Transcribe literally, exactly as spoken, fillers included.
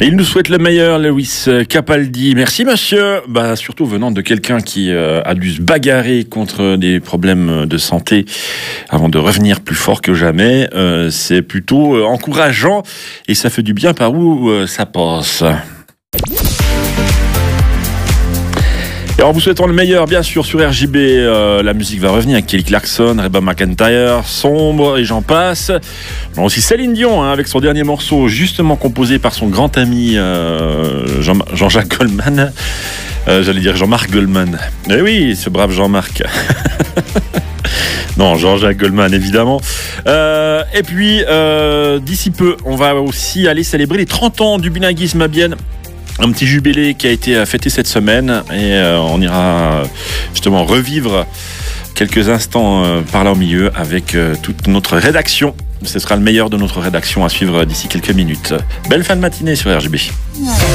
Et il nous souhaite le meilleur, Lewis Capaldi. Merci, monsieur. Bah, surtout venant de quelqu'un qui euh, a dû se bagarrer contre des problèmes de santé avant de revenir plus fort que jamais. Euh, c'est plutôt euh, encourageant et ça fait du bien par où euh, ça passe. Et en vous souhaitant le meilleur, bien sûr, sur R J B, euh, la musique va revenir avec Kelly Clarkson, Reba McEntire, Sombre et j'en passe. On a aussi Céline Dion, hein, avec son dernier morceau, justement composé par son grand ami euh, Jean- Jean-Jacques Goldman. Euh, j'allais dire Jean-Marc Goldman. Eh oui, ce brave Jean-Marc. Non, Jean-Jacques Goldman, évidemment. Euh, et puis, euh, d'ici peu, on va aussi aller célébrer les trente ans du bilinguisme à Bienne. Un petit jubilé qui a été fêté cette semaine et euh, on ira justement revivre quelques instants euh, par là au milieu avec euh, toute notre rédaction. Ce sera le meilleur de notre rédaction à suivre d'ici quelques minutes. Belle fin de matinée sur R J B.